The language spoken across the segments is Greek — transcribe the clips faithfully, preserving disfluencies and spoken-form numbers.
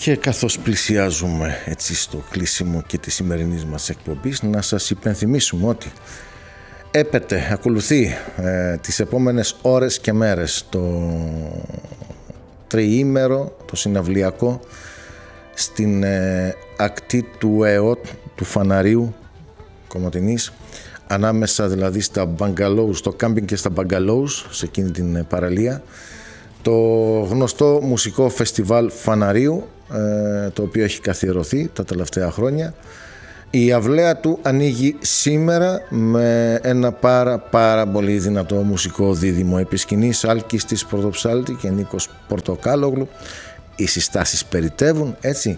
Και καθώς πλησιάζουμε έτσι στο κλείσιμο και της σημερινής μας εκπομπής, να σας υπενθυμίσουμε ότι έπεται, ακολουθεί ε, τις επόμενες ώρες και μέρες το τριήμερο, το συναυλιακό, στην ε, ακτή του ΕΟΤ, του Φαναρίου Κομοτηνής, ανάμεσα δηλαδή στα μπαγκαλόους, στο κάμπινγκ και στα μπαγκαλόους, σε εκείνη την παραλία, το γνωστό μουσικό φεστιβάλ Φαναρίου, ε, το οποίο έχει καθιερωθεί τα τελευταία χρόνια. Η αυλαία του ανοίγει σήμερα με ένα πάρα πάρα πολύ δυνατό μουσικό δίδυμο επί σκηνής, Άλκης της Πρωτοψάλτη και Νίκος Πορτοκάλογλου. Οι συστάσεις περιτεύουν, έτσι.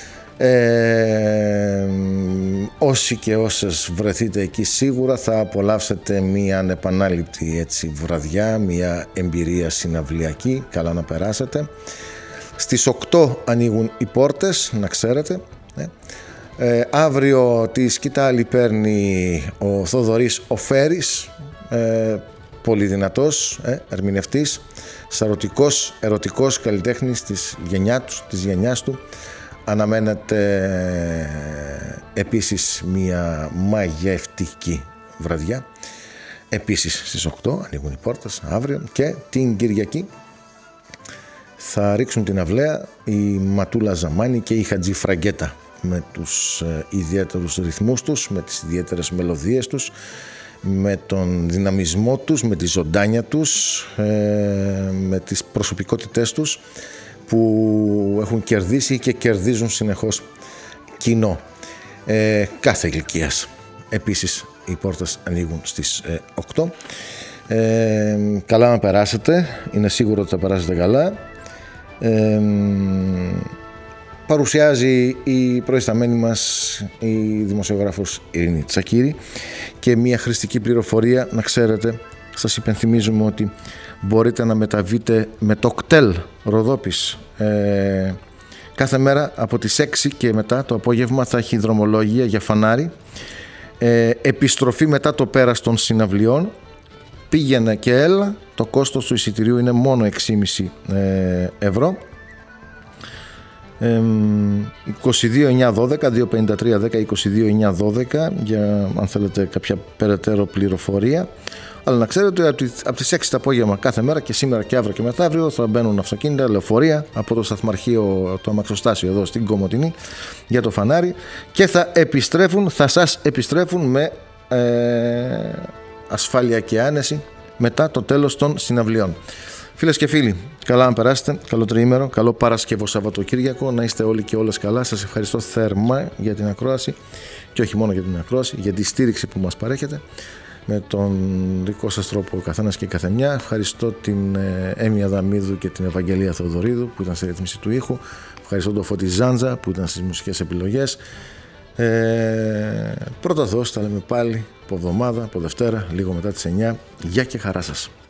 Ε, όσοι και όσες βρεθείτε εκεί σίγουρα θα απολαύσετε μια ανεπανάληπτη έτσι βραδιά, μια εμπειρία συναυλιακή, καλά να περάσετε. Στις οκτώ ανοίγουν οι πόρτες, να ξέρετε. ε. Ε, αύριο τη σκητάλη παίρνει ο Θοδωρής ο Φέρης, ε, πολύ δυνατός ε, ερμηνευτής, σαρωτικός, ερωτικός καλλιτέχνης της, γενιά τους, της γενιάς του. Αναμένεται επίσης μια μαγευτική βραδιά. Επίσης στις οκτώ ανοίγουν οι πόρτες αύριο, και την Κυριακή θα ρίξουν την αυλαία η Ματούλα Ζαμάνη και η Χατζή Φραγκέτα, με τους ε, ιδιαίτερους ρυθμούς τους, με τις ιδιαίτερες μελωδίες τους, με τον δυναμισμό τους, με τη ζωντάνια τους, ε, με τις προσωπικότητές τους που έχουν κερδίσει και κερδίζουν συνεχώς κοινό ε, κάθε ηλικίας. Επίσης οι πόρτες ανοίγουν στις ε, οκτώ. Ε, καλά να περάσετε, είναι σίγουρο ότι θα περάσετε καλά. Ε, παρουσιάζει η προϊσταμένη μας η δημοσιογράφος Ειρήνη Τσακύρη, και μια χρηστική πληροφορία, να ξέρετε, σας υπενθυμίζουμε ότι μπορείτε να μεταβείτε με το κτέλ Ροδόπης ε, κάθε μέρα από τις έξι και μετά το απόγευμα. Θα έχει δρομολόγια για φανάρι, ε, επιστροφή μετά το πέρας των συναυλιών, πήγαινε και έλα. Το κόστος του εισιτηρίου είναι μόνο έξι κόμμα πέντε ευρώ. είκοσι δύο εννιά δώδεκα δύο πενήντα τρία δέκα είκοσι δύο εννιά δώδεκα για αν θέλετε κάποια περαιτέρω πληροφορία. Αλλά να ξέρετε ότι από τις έξι το απόγευμα κάθε μέρα, και σήμερα και αύριο και μεθαύριο, θα μπαίνουν αυτοκίνητα, λεωφορεία από το σταθμαρχείο, το αμαξοστάσιο εδώ στην Κομοτηνή για το φανάρι, και θα επιστρέφουν, θα σας επιστρέφουν με ε, ασφάλεια και άνεση μετά το τέλος των συναυλιών. Φίλες και φίλοι, καλά να περάσετε, καλό τριήμερο, καλό Παρασκευό Σαββατοκύριακο, να είστε όλοι και όλες καλά. Σας ευχαριστώ θερμά για την ακρόαση, και όχι μόνο για την ακρόαση, για τη στήριξη που μας παρέχετε με τον δικό σας τρόπο ο καθένας και η καθεμιά. Ευχαριστώ την Έμι Αδαμίδου και την Ευαγγελία Θεοδωρίδου που ήταν στη ρύθμιση του ήχου. Ευχαριστώ τον Φώτη Ζάντζα που ήταν στις μουσικές επιλογές. Ε, πρώτα δώς, τα λέμε πάλι από εβδομάδα, από Δευτέρα, λίγο μετά τις εννιά. Γεια και χαρά σας.